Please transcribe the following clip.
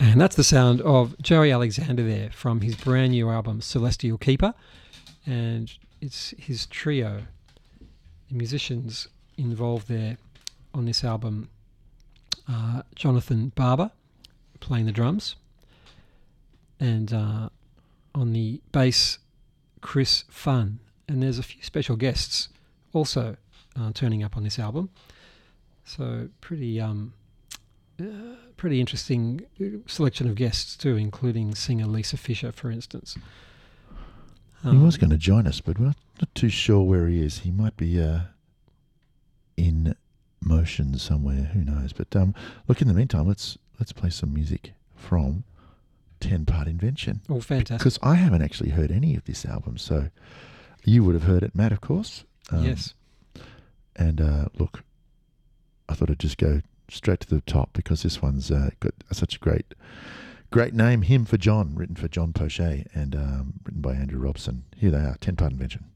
And that's the sound of Joey Alexander there from his brand new album Celestial Keeper. And it's his trio. The musicians involved there on this album, Jonathan Barber playing the drums, and on the bass, Chris Funn. And there's a few special guests also turning up on this album. So pretty interesting selection of guests too, including singer Lisa Fisher, for instance. He was going to join us, but we're not too sure where he is. He might be in motion somewhere. Who knows? But look, in the meantime, let's play some music from 10 Part Invention. Oh, fantastic! Because I haven't actually heard any of this album, so you would have heard it, Matt, of course. Yes. And look, I thought I'd just go straight to the top because this one's got such a great name, Hymn for John, written for John Poche and written by Andrew Robson. Here they are, 10 Part Invention.